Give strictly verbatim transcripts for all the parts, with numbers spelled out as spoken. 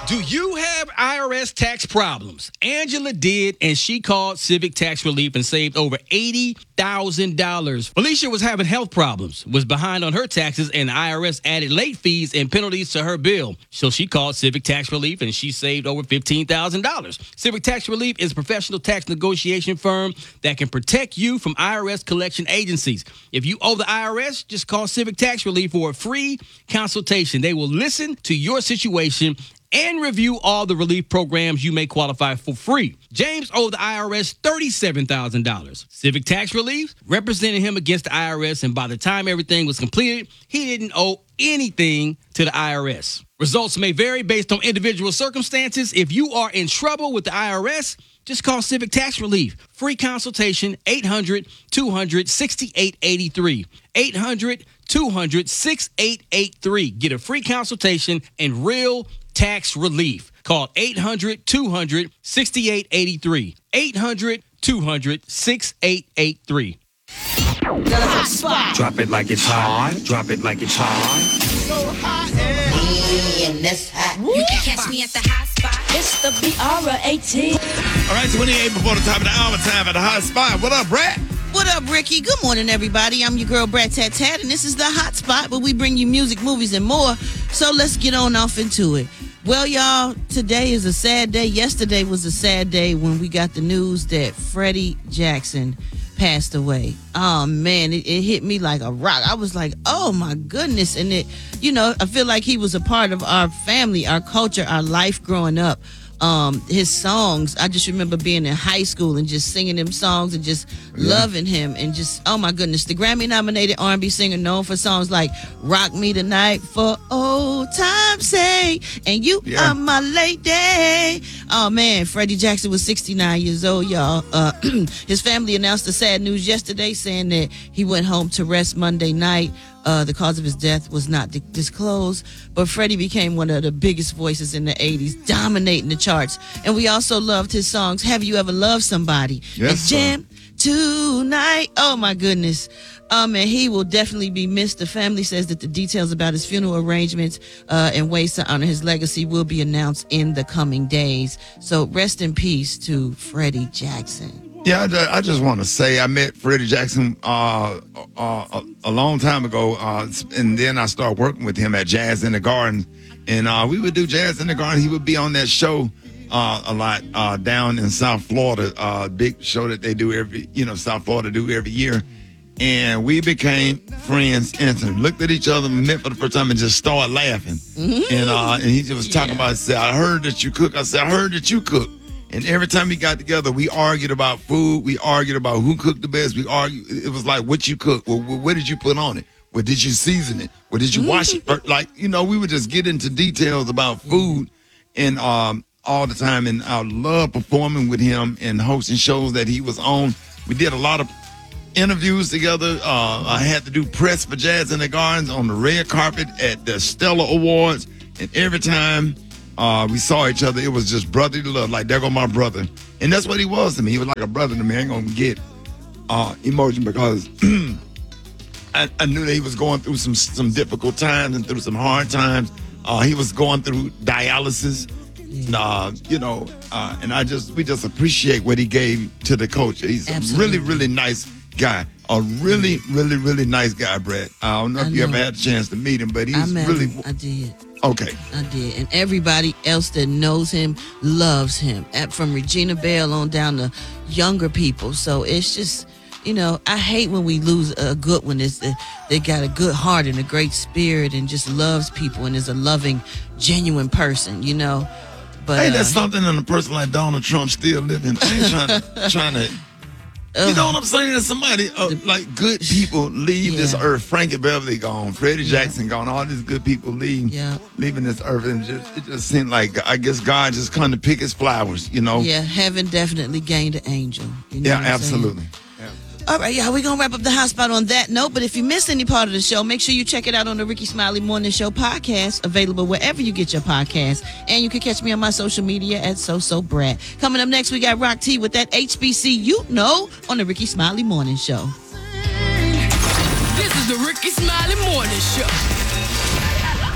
Do you have I R S tax problems? Angela did, and she called Civic Tax Relief and saved over eighty thousand dollars. Felicia was having health problems, was behind on her taxes, and the I R S added late fees and penalties to her bill. So she called Civic Tax Relief, and she saved over fifteen thousand dollars. Civic Tax Relief is a professional tax negotiation firm that can protect you from I R S collection agencies. If you owe the I R S, just call Civic Tax Relief for a free consultation. They will listen to your situation and review all the relief programs you may qualify for free. James owed the I R S thirty-seven thousand dollars. Civic Tax Relief represented him against the I R S, and by the time everything was completed, he didn't owe anything to the I R S. Results may vary based on individual circumstances. If you are in trouble with the I R S, just call Civic Tax Relief. Free consultation, eight hundred, two hundred, sixty-eight eighty-three. eight hundred, two hundred, sixty-eight eighty-three. Get a free consultation and real tax relief. Call eight hundred, two hundred, sixty-eight eighty-three. eight hundred, two hundred, sixty-eight eighty-three. The hot spot. Drop it like it's hot. Drop it like it's hot. So hot and in this hot. You can catch me at the hot spot. It's the B R eighteen. All right, twenty-eight before the top of the hour, time at the hot spot. What up, Brad? What up, Ricky? Good morning, everybody. I'm your girl, Brad Tat Tat, and this is the Hot Spot, where we bring you music, movies, and more. So let's get on off into it. Well, y'all, today is a sad day. Yesterday was a sad day when we got the news that Freddie Jackson passed away. Oh, man, it, it hit me like a rock. I was like, oh, my goodness. And, it, you know, I feel like he was a part of our family, our culture, our life growing up. Um, his songs, I just remember being in high school and just singing them songs and just yeah. loving him and just, oh my goodness, the Grammy-nominated R and B singer known for songs like Rock Me Tonight, For Old Time's Sake, and You yeah. Are My Lady. Oh man, Freddie Jackson was sixty-nine years old, y'all. Uh, his family announced the sad news yesterday, saying that he went home to rest Monday night. Uh, the cause of his death was not di- disclosed, but Freddie became one of the biggest voices in the eighties, dominating the charts. And we also loved his songs, Have You Ever Loved Somebody? Yes, and Jam Tonight. Oh, my goodness. Um, and he will definitely be missed. The family says that the details about his funeral arrangements uh, and ways to honor his legacy will be announced in the coming days. So rest in peace to Freddie Jackson. Yeah, I just want to say I met Freddie Jackson uh, uh, a long time ago, uh, and then I started working with him at Jazz in the Garden, and uh, we would do Jazz in the Garden. He would be on that show uh, a lot uh, down in South Florida, uh, big show that they do every, you know, South Florida do every year, and we became friends instantly. Looked at each other, met for the first time, and just started laughing. Mm-hmm. And uh, and he just was talking yeah. about, said, I heard that you cook. I said, I heard that you cook. And every time we got together, we argued about food. We argued about who cooked the best. We argued. It was like, what you cook? Well, what did you put on it? What did you season it? What did you wash it? Like, you know, we would just get into details about food and um, all the time. And I love performing with him and hosting shows that he was on. We did a lot of interviews together. Uh, I had to do press for Jazz in the Gardens on the red carpet at the Stellar Awards. And every time Uh, we saw each other, it was just brotherly love, like there go my brother. And that's what he was to me. He was like a brother to me. I ain't gonna get uh, emotion because I, I knew that he was going through some some difficult times and through some hard times. Uh, he was going through dialysis, uh, you know, uh, and I just we just appreciate what he gave to the culture. He's Absolutely. a really, really nice guy. A really, really, really nice guy, Brad. I don't know if I you know. ever had a chance to meet him, but he's I met really. Him. I did. Okay. I did. And everybody else that knows him loves him. From Regina Bell on down to younger people. So it's just, you know, I hate when we lose a good one. It's, uh, they got a good heart and a great spirit and just loves people and is a loving, genuine person, you know. But hey, uh, that's something in a person like Donald Trump still living. I ain't trying to, trying to you know what I'm saying? That somebody, uh, like good people leave yeah. this earth. Frankie Beverly gone, Freddie yeah. Jackson gone, all these good people leave, yeah. leaving this earth. And just, it just seemed like, I guess God just come to pick his flowers, you know? Yeah, heaven definitely gained an angel. You know yeah, absolutely. All right, y'all, we're going to wrap up the hot spot on that note. But if you missed any part of the show, make sure you check it out on the Ricky Smiley Morning Show podcast, available wherever you get your podcasts. And you can catch me on my social media at SoSoBrad. Coming up next, we got Rock T with that H B C You Know on the Ricky Smiley Morning Show. This is the Ricky Smiley Morning Show.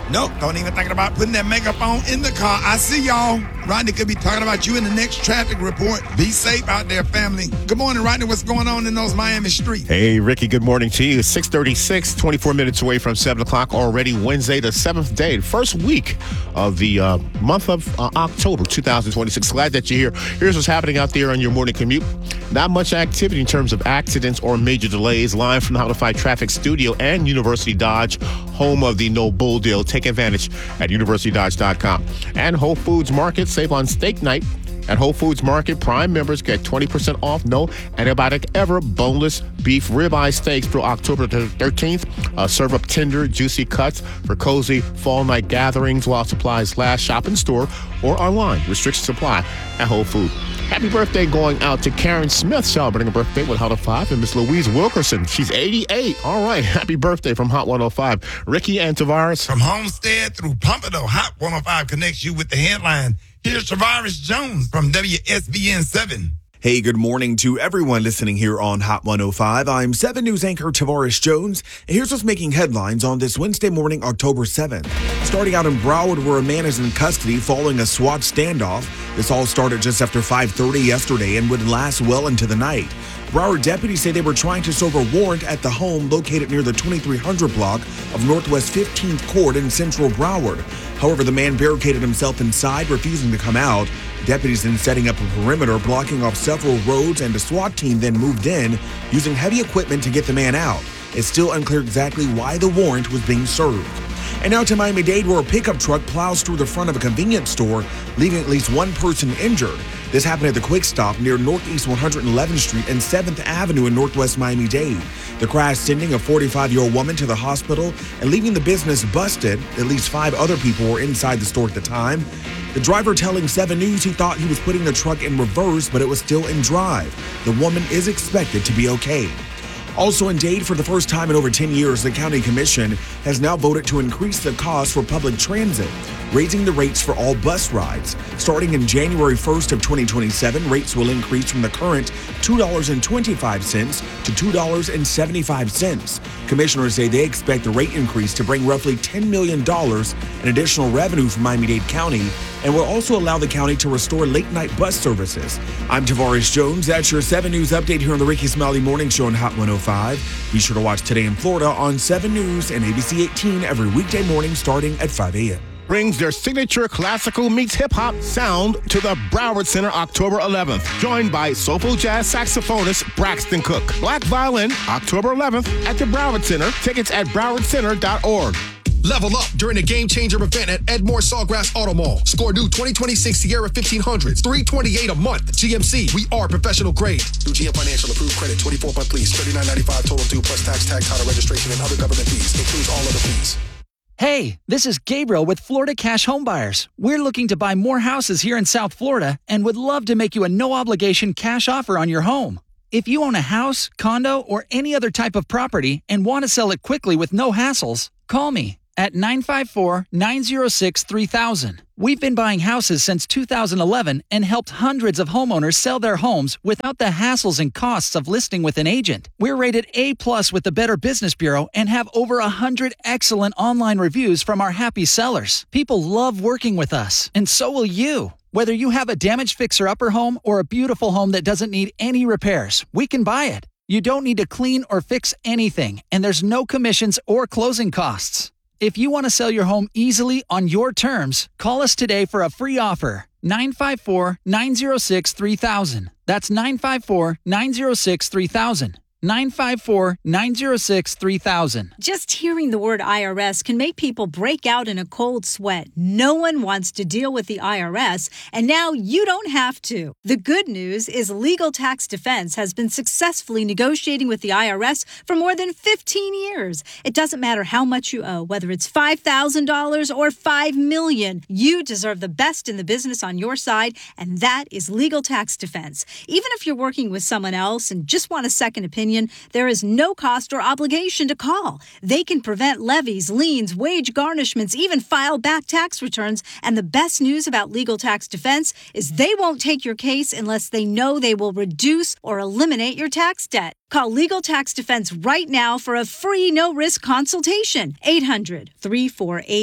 Nope, don't even think about putting that makeup on in the car. I see y'all. Rodney could be talking about you in the next traffic report. Be safe out there, family. Good morning, Rodney. What's going on in those Miami streets? Hey, Ricky, good morning to you. six thirty-six, twenty-four minutes away from seven o'clock already. Wednesday, the seventh day, first week of the uh, month of uh, October two thousand twenty-six. Glad that you're here. Here's what's happening out there on your morning commute. Not much activity in terms of accidents or major delays. Live from the How to Fight Traffic Studio and University Dodge, home of the No Bull Deal. Take advantage at university dodge dot com. And Whole Foods Market, save on steak night. At Whole Foods Market, Prime members get twenty percent off no antibiotic ever boneless beef ribeye steaks through October thirteenth. Uh, serve up tender, juicy cuts for cozy fall night gatherings while supplies last. Shop in store or online. Restrictions apply at Whole Foods. Happy birthday going out to Karen Smith, celebrating a birthday with Hot oh five, and Miss Louise Wilkerson. She's eighty-eight. All right. Happy birthday from Hot one oh five. Ricky and Tavares. From Homestead through Pompano, Hot one oh five connects you with the headline. Here's Tavares Jones from W S B N seven. Hey, good morning to everyone listening here on Hot one oh five. I'm seven News anchor Tavares Jones. And here's what's making headlines on this Wednesday morning, October seventh. Starting out in Broward, where a man is in custody following a SWAT standoff. This all started just after five thirty yesterday and would last well into the night. Broward deputies say they were trying to serve a warrant at the home located near the twenty-three hundred block of Northwest fifteenth Court in central Broward. However, the man barricaded himself inside, refusing to come out. Deputies then setting up a perimeter, blocking off several roads, and the SWAT team then moved in, using heavy equipment to get the man out. It's still unclear exactly why the warrant was being served. And now to Miami-Dade, where a pickup truck plows through the front of a convenience store, leaving at least one person injured. This happened at the Quick Stop near Northeast one hundred eleventh Street and seventh Avenue in Northwest Miami-Dade. The crash sending a forty-five-year-old woman to the hospital and leaving the business busted. At least five other people were inside the store at the time. The driver telling seven News he thought he was putting the truck in reverse, but it was still in drive. The woman is expected to be okay. Also in Dade, for the first time in over ten years, the county commission has now voted to increase the cost for public transit, raising the rates for all bus rides. Starting in January first of twenty twenty-seven, rates will increase from the current two dollars and twenty-five cents to two dollars and seventy-five cents. Commissioners say they expect the rate increase to bring roughly ten million dollars in additional revenue for Miami-Dade County, and will also allow the county to restore late-night bus services. I'm Tavares Jones. That's your seven News update here on the Ricky Smiley Morning Show on Hot one oh five. Be sure to watch Today in Florida on seven News and A B C eighteen every weekday morning starting at five a.m. Brings their signature classical meets hip-hop sound to the Broward Center October eleventh. Joined by soulful jazz saxophonist Braxton Cook. Black Violin, October eleventh at the Broward Center. Tickets at broward center dot org. Level up during the Game Changer event at Edmore Sawgrass Auto Mall. Score new twenty twenty-six Sierra fifteen hundreds, three twenty-eight a month. G M C, we are professional grade. Through G M Financial, approved credit, twenty-four month lease, thirty-nine ninety-five total due plus tax, tag, title, registration, and other government fees. Includes all other fees. Hey, this is Gabriel with Florida Cash Home Buyers. We're looking to buy more houses here in South Florida and would love to make you a no-obligation cash offer on your home. If you own a house, condo, or any other type of property and want to sell it quickly with no hassles, call me at nine five four, nine zero six, three thousand. We've been buying houses since two thousand eleven and helped hundreds of homeowners sell their homes without the hassles and costs of listing with an agent. We're rated A plus with the Better Business Bureau and have over one hundred excellent online reviews from our happy sellers. People love working with us, and so will you. Whether you have a damaged fixer-upper home or a beautiful home that doesn't need any repairs, we can buy it. You don't need to clean or fix anything, and there's no commissions or closing costs. If you want to sell your home easily on your terms, call us today for a free offer. nine five four, nine zero six, three thousand. That's nine five four, nine zero six, three thousand. nine five four, nine zero six, three thousand. Just hearing the word I R S can make people break out in a cold sweat. No one wants to deal with the I R S, and now you don't have to. The good news is Legal Tax Defense has been successfully negotiating with the I R S for more than fifteen years. It doesn't matter how much you owe, whether it's five thousand dollars or five million dollars. You deserve the best in the business on your side, and that is Legal Tax Defense. Even if you're working with someone else and just want a second opinion, there is no cost or obligation to call. They can prevent levies, liens, wage garnishments, even file back tax returns. And the best news about Legal Tax Defense is they won't take your case unless they know they will reduce or eliminate your tax debt. Call Legal Tax Defense right now for a free no-risk consultation. eight hundred, three four eight,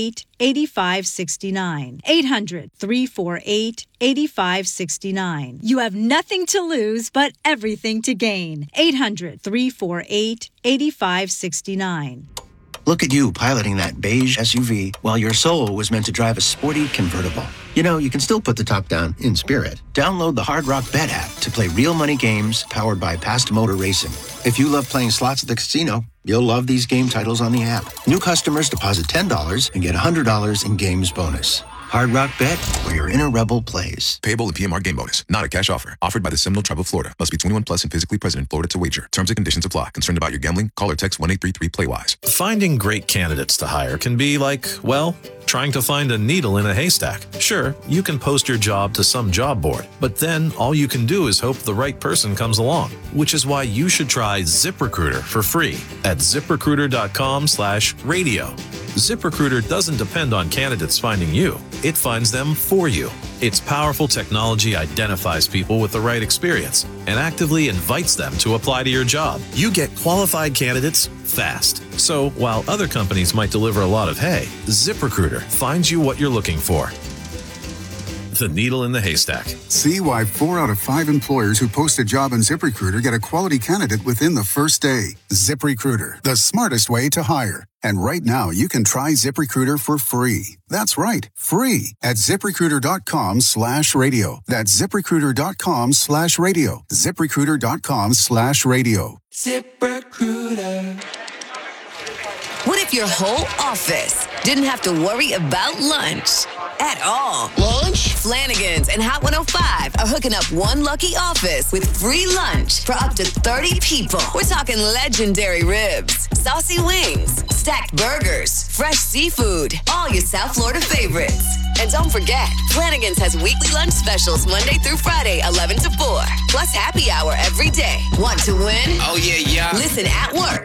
eight five six nine. eight hundred, three four eight, eight five six nine. You have nothing to lose, but everything to gain. eight hundred, three four eight, eight five six nine. Look at you piloting that beige S U V while your soul was meant to drive a sporty convertible. You know, you can still put the top down in spirit. Download the Hard Rock Bet app to play real money games powered by Past Motor Racing. If you love playing slots at the casino, you'll love these game titles on the app. New customers deposit ten dollars and get one hundred dollars in games bonus. Hard Rock Bet, where your inner rebel plays. Payable in P M R game bonus. Not a cash offer. Offered by the Seminole Tribe of Florida. Must be twenty-one plus and physically present in Florida to wager. Terms and conditions apply. Concerned about your gambling? Call or text one eight three three play wise. Finding great candidates to hire can be like, well, trying to find a needle in a haystack. Sure, you can post your job to some job board, but then all you can do is hope the right person comes along, which is why you should try ZipRecruiter for free at ZipRecruiter.com slash radio. ZipRecruiter doesn't depend on candidates finding you. It finds them for you. Its powerful technology identifies people with the right experience and actively invites them to apply to your job. You get qualified candidates fast. So while other companies might deliver a lot of hay, ZipRecruiter finds you what you're looking for. The needle in the haystack. See why four out of five employers who post a job on ZipRecruiter get a quality candidate within the first day. ZipRecruiter, the smartest way to hire. And right now, you can try ZipRecruiter for free. That's right, free at ZipRecruiter.com slash radio. That's ZipRecruiter.com slash radio. ZipRecruiter.com slash radio. ZipRecruiter. What if your whole office didn't have to worry about lunch at all? Lunch? Flanagan's and Hot one oh five are hooking up one lucky office with free lunch for up to thirty people. We're talking legendary ribs, saucy wings, stacked burgers, fresh seafood, all your South Florida favorites. And don't forget, Flanagan's has weekly lunch specials Monday through Friday, eleven to four. Plus happy hour every day. Want to win? Oh, yeah, yeah. Listen at work